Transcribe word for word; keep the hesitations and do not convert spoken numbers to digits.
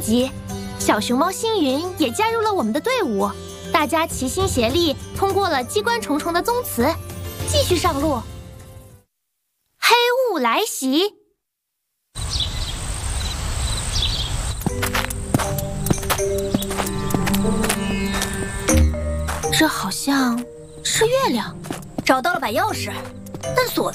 级，小熊猫星云也加入了我们的队伍。大家齐心协力，通过了机关重重的宗祠，继续上路。黑雾来袭，这好像是月亮。 找到了把钥匙，但锁